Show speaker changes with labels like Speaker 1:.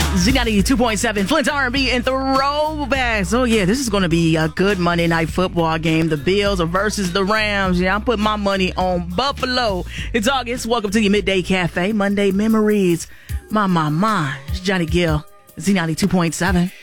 Speaker 1: Z92 2.7, Flint's R&B and throwbacks. Oh, yeah, this is going to be a good Monday night football game. The Bills versus the Rams. Yeah, I'm putting my money on Buffalo. It's August. Welcome to your Midday Cafe. Monday Memories. My. It's Johnny Gill. Z92 2.7.